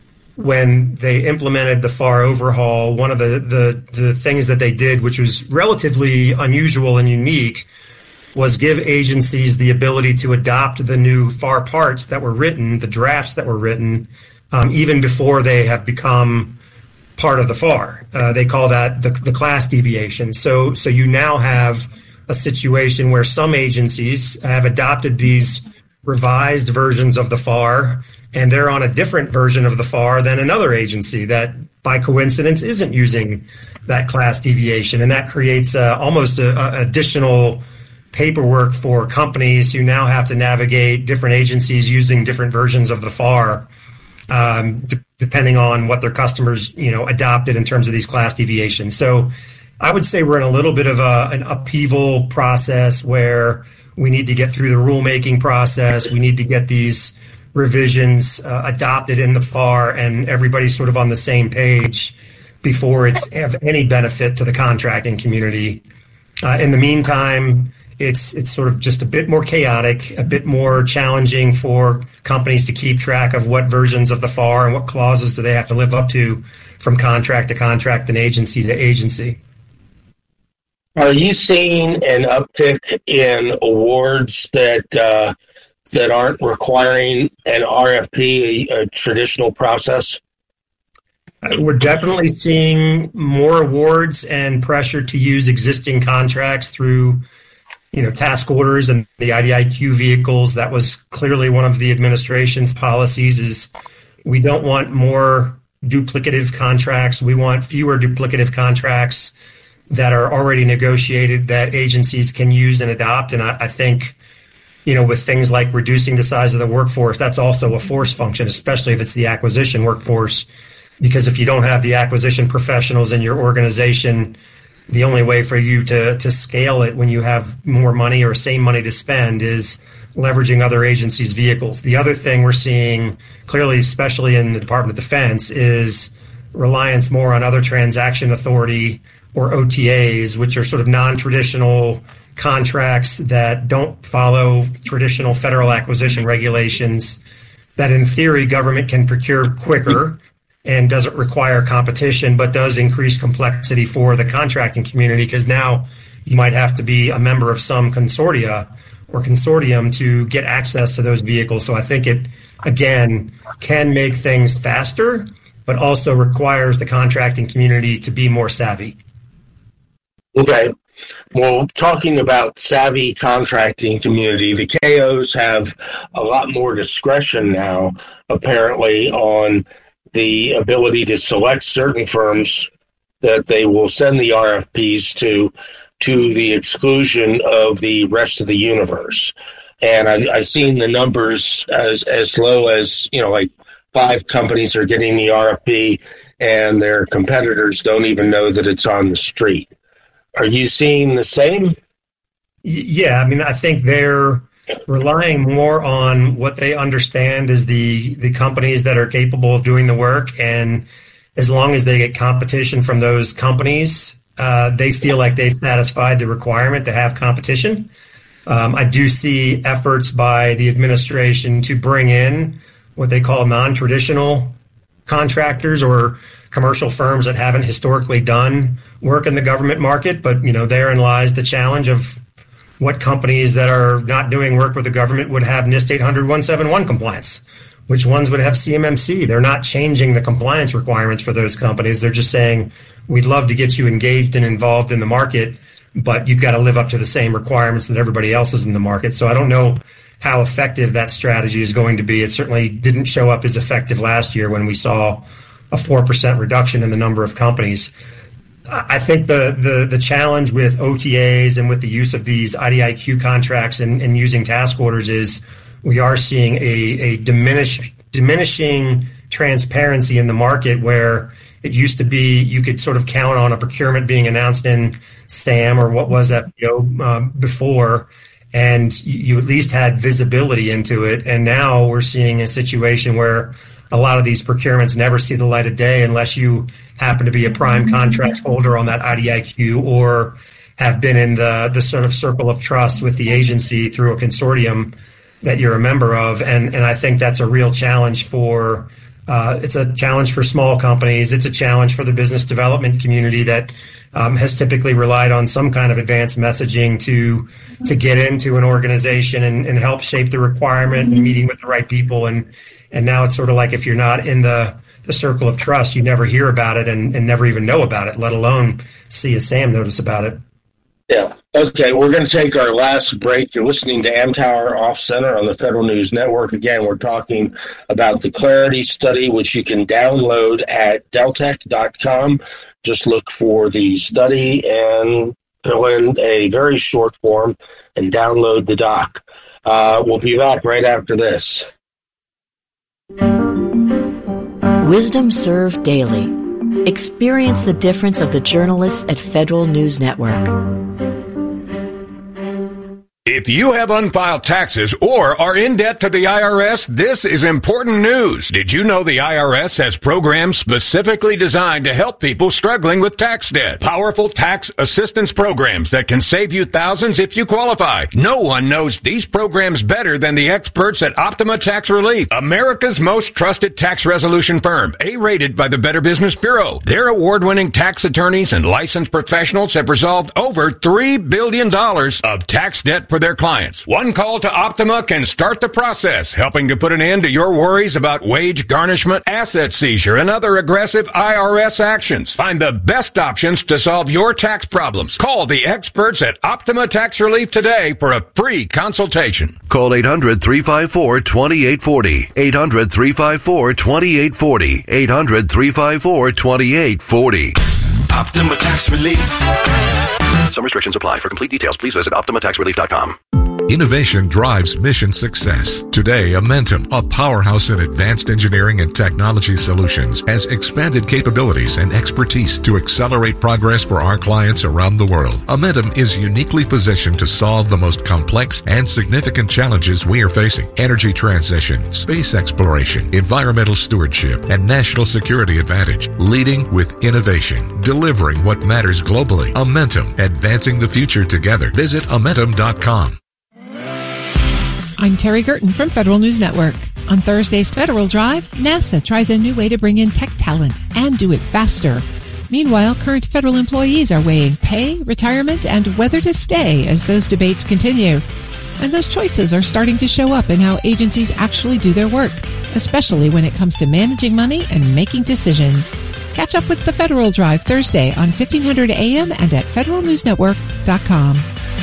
when they implemented the FAR overhaul, one of the, the, the things that they did, which was relatively unusual and unique, was give agencies the ability to adopt the new FAR parts that were written, the drafts that were written, um, even before they have become part of the FAR. Uh, they call that the, the class deviation. So, so you now have a situation where some agencies have adopted these revised versions of the FAR, and they're on a different version of the FAR than another agency that, by coincidence, isn't using that class deviation. And that creates uh, almost a, a additional paperwork for companies who now have to navigate different agencies using different versions of the FAR, um, d- depending on what their customers, you know, adopted in terms of these class deviations. So I would say we're in a little bit of a, an upheaval process where we need to get through the rulemaking process. We need to get these revisions uh, adopted in the FAR, and everybody's sort of on the same page before it's of any benefit to the contracting community. Uh, in the meantime, it's it's sort of just a bit more chaotic, a bit more challenging for companies to keep track of what versions of the FAR and what clauses do they have to live up to from contract to contract and agency to agency. Are you seeing an uptick in awards that uh, that aren't requiring an R F P, a, a traditional process? We're definitely seeing more awards and pressure to use existing contracts through, you know, task orders and the I D I Q vehicles. That was clearly one of the administration's policies is we don't want more duplicative contracts. We want fewer duplicative contracts that are already negotiated that agencies can use and adopt. And I, I think, you know, with things like reducing the size of the workforce, that's also a force function, especially if it's the acquisition workforce. Because if you don't have the acquisition professionals in your organization, the only way for you to, to scale it when you have more money or same money to spend is leveraging other agencies' vehicles. The other thing we're seeing clearly, especially in the Department of Defense, is reliance more on other transaction authority or O T As, which are sort of non-traditional contracts that don't follow traditional federal acquisition regulations, that in theory government can procure quicker and doesn't require competition, but does increase complexity for the contracting community because now you might have to be a member of some consortia or consortium to get access to those vehicles. So I think it, again, can make things faster, but also requires the contracting community to be more savvy. Okay. Well, talking about savvy contracting community, the K Os have a lot more discretion now, apparently, on the ability to select certain firms that they will send the R F Ps to, to the exclusion of the rest of the universe. And I, I've seen the numbers as, as low as, you know, like five companies are getting the R F P and their competitors don't even know that it's on the street. Are you seeing the same? Yeah, I mean, I think they're relying more on what they understand is the, the companies that are capable of doing the work. And as long as they get competition from those companies, uh, they feel like they've satisfied the requirement to have competition. Um, I do see efforts by the administration to bring in what they call non-traditional contractors or commercial firms that haven't historically done work in the government market. But, you know, therein lies the challenge of what companies that are not doing work with the government would have NIST eight hundred one seventy-one compliance, which ones would have C M M C. They're not changing the compliance requirements for those companies. They're just saying, we'd love to get you engaged and involved in the market, but you've got to live up to the same requirements that everybody else is in the market. So I don't know how effective that strategy is going to be. It certainly didn't show up as effective last year when we saw a four percent reduction in the number of companies. I think the, the, the challenge with O T As and with the use of these I D I Q contracts and, and using task orders is we are seeing a, a diminish, diminishing transparency in the market, where it used to be you could sort of count on a procurement being announced in SAM or what was F P O uh, before, and you at least had visibility into it. And now we're seeing a situation where a lot of these procurements never see the light of day unless you happen to be a prime contract holder on that I D I Q or have been in the, the sort of circle of trust with the agency through a consortium that you're a member of. And, and I think that's a real challenge for, uh, it's a challenge for small companies. It's a challenge for the business development community that um, has typically relied on some kind of advanced messaging to to get into an organization and, and help shape the requirement and meeting with the right people. And and now it's sort of like if you're not in the, the circle of trust, you never hear about it and, and never even know about it, let alone see a SAM notice about it. Yeah. Okay, we're going to take our last break. You're listening to Amtower Off Center on the Federal News Network. Again, we're talking about the Clarity Study, which you can download at deltek dot com. Just look for the study and fill in a very short form and download the doc. Uh, we'll be back right after this. Wisdom Served Daily. Experience the difference of the journalists at Federal News Network. If you have unfiled taxes or are in debt to the I R S, this is important news. Did you know the I R S has programs specifically designed to help people struggling with tax debt? Powerful tax assistance programs that can save you thousands if you qualify. No one knows these programs better than the experts at Optima Tax Relief, America's most trusted tax resolution firm, A-rated by the Better Business Bureau. Their award-winning tax attorneys and licensed professionals have resolved over three billion dollars of tax debt for their clients. One call to Optima can start the process, helping to put an end to your worries about wage garnishment, asset seizure, and other aggressive I R S actions. Find the best options to solve your tax problems. Call the experts at Optima Tax Relief today for a free consultation. Call eight hundred, three five four, two eight four zero. eight hundred, three five four, two eight four zero. eight hundred, three five four, two eight four zero. Optima Tax Relief. Some restrictions apply. For complete details, please visit optima tax relief dot com. Innovation drives mission success. Today, Amentum, a powerhouse in advanced engineering and technology solutions, has expanded capabilities and expertise to accelerate progress for our clients around the world. Amentum is uniquely positioned to solve the most complex and significant challenges we are facing: energy transition, space exploration, environmental stewardship, and national security advantage. Leading with innovation, delivering what matters globally. Amentum, advancing the future together. Visit amentum dot com. I'm Terry Gerton from Federal News Network. On Thursday's Federal Drive, NASA tries a new way to bring in tech talent and do it faster. Meanwhile, current federal employees are weighing pay, retirement, and whether to stay as those debates continue. And those choices are starting to show up in how agencies actually do their work, especially when it comes to managing money and making decisions. Catch up with the Federal Drive Thursday on fifteen hundred A M and at federal news network dot com.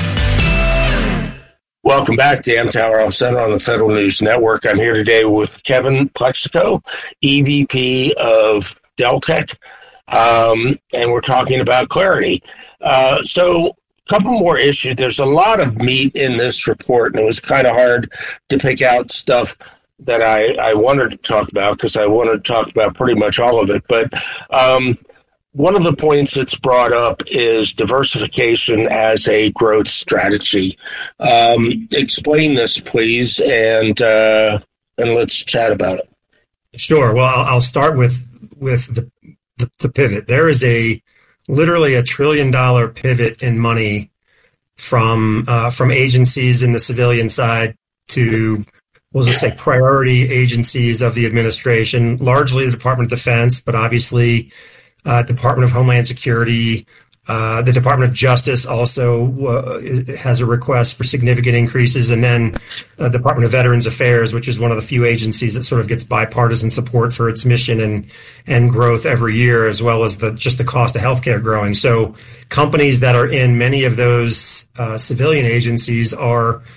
Welcome back to Amtower Off Center on the Federal News Network. I'm here today with Kevin Plexico, E V P of Deltek, um, and we're talking about Clarity. Uh, so a couple more issues. There's a lot of meat in this report, and it was kind of hard to pick out stuff that I, I wanted to talk about because I wanted to talk about pretty much all of it. But um, one of the points that's brought up is diversification as a growth strategy. Um, explain this, please, and uh, and let's chat about it. Sure. Well, I'll, I'll start with with the, the the pivot. There is a literally a trillion dollar pivot in money from uh, from agencies in the civilian side to, we'll just say, priority agencies of the administration, largely the Department of Defense, but obviously Uh, Department of Homeland Security, uh, the Department of Justice also uh, has a request for significant increases, and then uh, Department of Veterans Affairs, which is one of the few agencies that sort of gets bipartisan support for its mission and and growth every year, as well as the just the cost of healthcare growing. So companies that are in many of those uh, civilian agencies are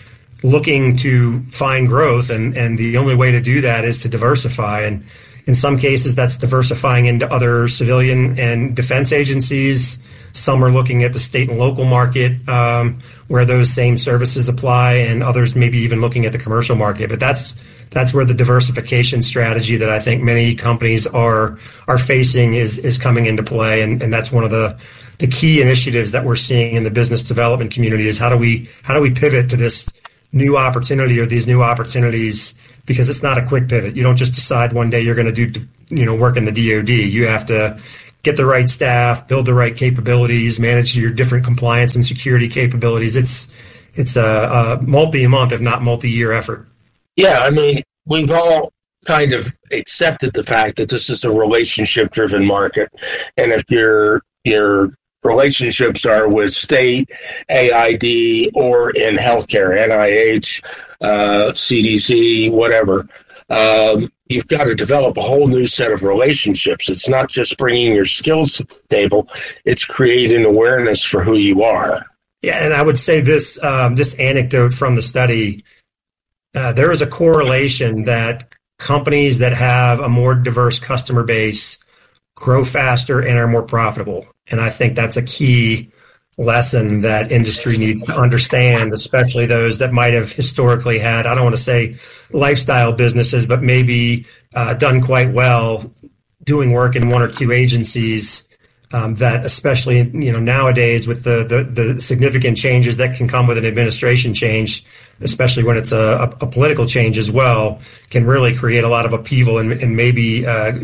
looking to find growth, and, and the only way to do that is to diversify. And in some cases, that's diversifying into other civilian and defense agencies. Some are looking at the state and local market um, where those same services apply, and others maybe even looking at the commercial market. But that's that's where the diversification strategy that I think many companies are are facing is is coming into play, and, and that's one of the the key initiatives that we're seeing in the business development community is how do we how do we pivot to this new opportunity or these new opportunities, because it's not a quick pivot. You don't just decide one day you're going to do you know work in the D O D. You have to get the right staff, build the right capabilities, manage your different compliance and security capabilities. It's it's a, a multi-month, if not multi-year effort. Yeah, I mean, we've all kind of accepted the fact that this is a relationship-driven market, and if your your relationships are with state, A I D, or in healthcare, N I H, uh, C D C, whatever, um, you've got to develop a whole new set of relationships. It's not just bringing your skills to the table, it's creating awareness for who you are. Yeah, and I would say this um, this anecdote from the study, uh, there is a correlation that companies that have a more diverse customer base grow faster and are more profitable. And I think that's a key lesson that industry needs to understand, especially those that might have historically had, I don't want to say lifestyle businesses, but maybe uh, done quite well doing work in one or two agencies. Um, that especially, you know, nowadays with the, the, the significant changes that can come with an administration change, especially when it's a, a political change as well, can really create a lot of upheaval and, and maybe uh,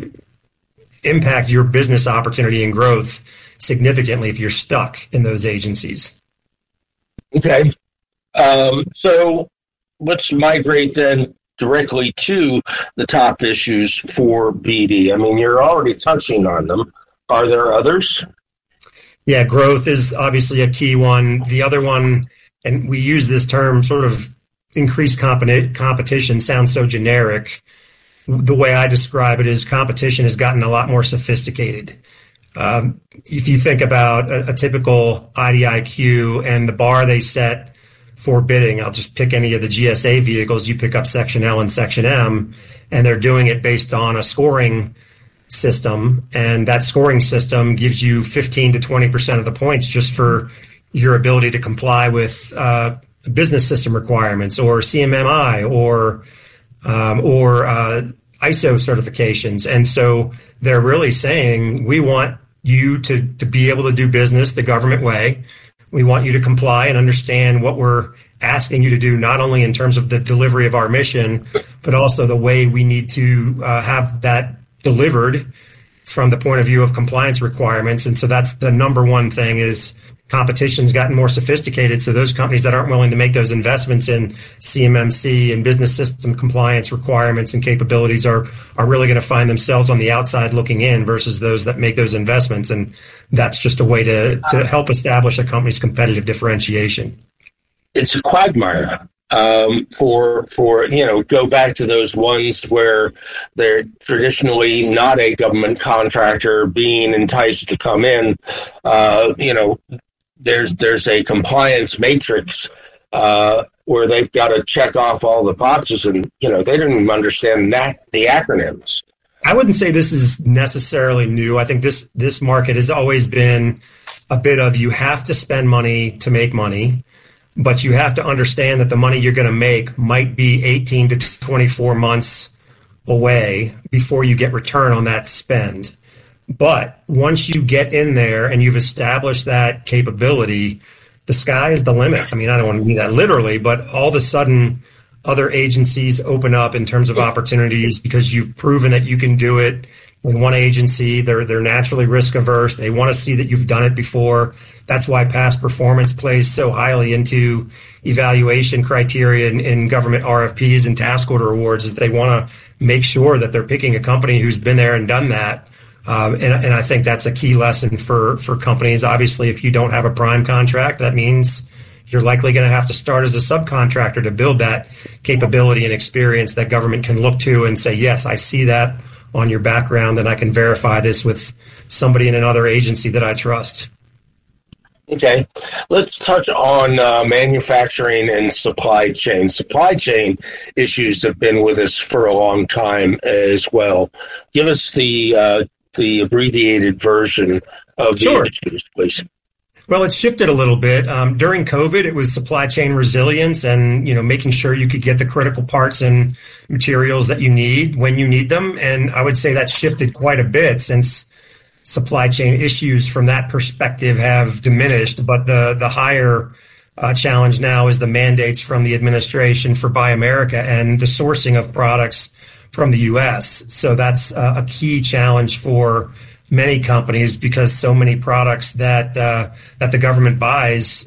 impact your business opportunity and growth significantly if you're stuck in those agencies. Okay. Um, so let's migrate then directly to the top issues for B D. I mean, you're already touching on them. Are there others? Yeah, growth is obviously a key one. The other one, and we use this term sort of increased competi- competition, sounds so generic. The way I describe it is competition has gotten a lot more sophisticated. Um, if you think about a, a typical I D I Q and the bar they set for bidding, I'll just pick any of the G S A vehicles. You pick up Section L and Section M, and they're doing it based on a scoring system, and that scoring system gives you fifteen to twenty percent of the points just for your ability to comply with uh, business system requirements or C M M I or um, or uh, I S O certifications. And so they're really saying, we want you to, to be able to do business the government way. We want you to comply and understand what we're asking you to do, not only in terms of the delivery of our mission, but also the way we need to uh, have that delivered from the point of view of compliance requirements. And so that's the number one thing is competition's gotten more sophisticated. So those companies that aren't willing to make those investments in C M M C and business system compliance requirements and capabilities are, are really going to find themselves on the outside looking in versus those that make those investments. And that's just a way to, to help establish a company's competitive differentiation. It's a quagmire. Um, for, for, you know, go back to those ones where they're traditionally not a government contractor being enticed to come in. Uh, you know, there's, there's a compliance matrix, uh, where they've got to check off all the boxes and, you know, they didn't even understand that, the acronyms. I wouldn't say this is necessarily new. I think this, this market has always been a bit of, you have to spend money to make money. But you have to understand that the money you're going to make might be eighteen to twenty-four months away before you get return on that spend. But once you get in there and you've established that capability, the sky is the limit. I mean, I don't want to mean that literally, but all of a sudden other agencies open up in terms of opportunities because you've proven that you can do it in one agency. They're they're naturally risk averse. They want to see that you've done it before. That's why past performance plays so highly into evaluation criteria in, in government R F Ps and task order awards, is they want to make sure that they're picking a company who's been there and done that. Um, and, and I think that's a key lesson for, for companies. Obviously, if you don't have a prime contract, that means you're likely going to have to start as a subcontractor to build that capability and experience that government can look to and say, yes, I see that on your background, and I can verify this with somebody in another agency that I trust. Okay, let's touch on uh, manufacturing and supply chain. Supply chain issues have been with us for a long time as well. Give us the uh, the abbreviated version of the Sure. issues, please. Well, it's shifted a little bit. Um, during COVID, it was supply chain resilience and, you know, making sure you could get the critical parts and materials that you need when you need them. And I would say that's shifted quite a bit since supply chain issues from that perspective have diminished. But the, the higher uh, challenge now is the mandates from the administration for Buy America and the sourcing of products from the U S. So that's uh, a key challenge for many companies because so many products that uh, that the government buys